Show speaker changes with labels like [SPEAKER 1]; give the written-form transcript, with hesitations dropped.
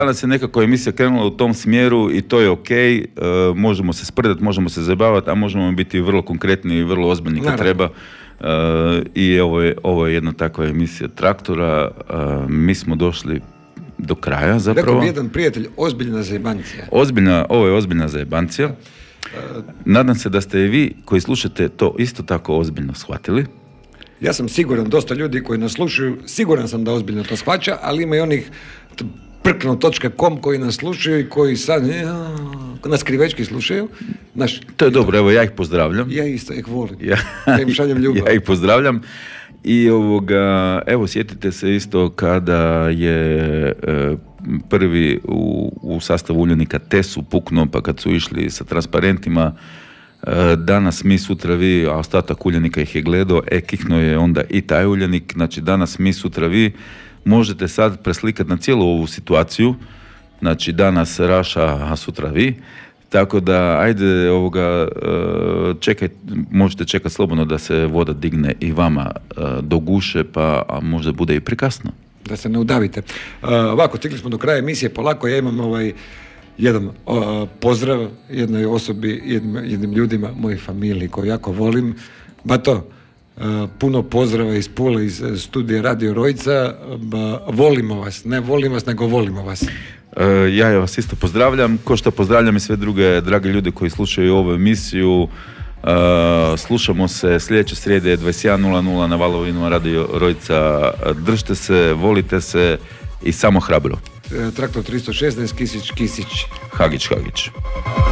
[SPEAKER 1] Danas je nekako emisija krenula u tom smjeru i to je ok, možemo se sprdati, možemo se zabavati, a možemo biti vrlo konkretni i vrlo ozbiljni kad treba. I ovo je jedna takva emisija Traktora. Mi smo došli do kraja zapravo.
[SPEAKER 2] Rekao bi jedan prijatelj, ozbiljna zajebancija.
[SPEAKER 1] Ovo je ozbiljna zajebancija. Nadam se da ste i vi koji slušate to isto tako ozbiljno shvatili.
[SPEAKER 2] Ja sam siguran, dosta ljudi koji nas slušaju, siguran sam da ozbiljno to shvaća, ali ima i onih prkno.com koji nas slušaju i koji sad nas krivečki slušaju.
[SPEAKER 1] To je dobro, evo ja ih pozdravljam.
[SPEAKER 2] Ja isto ih volim. Ja im šaljem ljubav.
[SPEAKER 1] Ja ih pozdravljam. I evo sjetite se isto kada je prvi u sastavu Uljanika Tesu puknuo, pa kad su išli sa transparentima, danas mi, sutra vi, a ostatak Uljanika ih je gledao, kihnuo je onda i taj Uljanik, znači danas mi, sutra vi, možete sad preslikati na cijelu ovu situaciju, znači danas Raša, a sutra vi, tako da ajde možete čekati slobodno da se voda digne i vama do guše, pa a možda bude i prekasno.
[SPEAKER 2] Da se ne udavite. Ovako, stigli smo do kraja emisije, polako, ja imam jedan pozdrav jednoj osobi, jednim ljudima, mojoj familiji koju jako volim. Bato, puno pozdrava iz Pule, iz studija Radio Rojca. Volimo vas, ne volim vas, nego volimo vas.
[SPEAKER 1] Ja vas isto pozdravljam, ko što pozdravljam i sve druge drage ljude koji slušaju ovu emisiju. Slušamo se sljedeće srijede 21:00 na valovima Radio Rojca. Držite se, volite se i samo hrabro.
[SPEAKER 2] Traktor 316, Kisić.
[SPEAKER 1] Hagić.